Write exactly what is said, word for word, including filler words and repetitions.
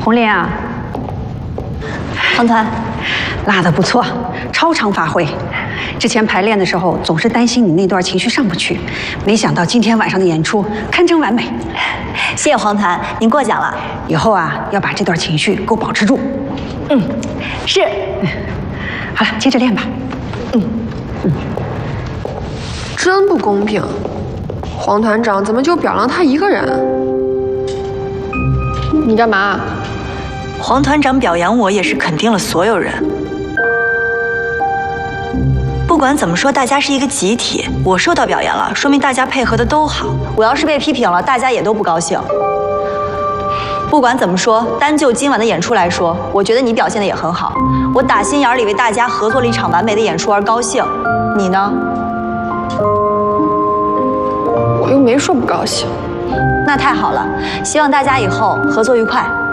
红莲啊， 黄团， 拉得不错，超常发挥。之前排练的时候总是担心你那段情绪上不去，没想到今天晚上的演出堪称完美。 谢谢黄团，您过奖了。 以后啊，要把这段情绪给我保持住。 嗯，是。 好了，接着练吧。 嗯嗯。 真不公平，黄团长怎么就表扬他一个人？你干嘛？ 黄团长表扬我也是肯定了所有人。不管怎么说，大家是一个集体，我受到表扬了，说明大家配合的都好。我要是被批评了，大家也都不高兴。不管怎么说，单就今晚的演出来说，我觉得你表现的也很好。我打心眼里为大家合作了一场完美的演出而高兴。你呢？ 我又没说不高兴。 那太好了，希望大家以后合作愉快。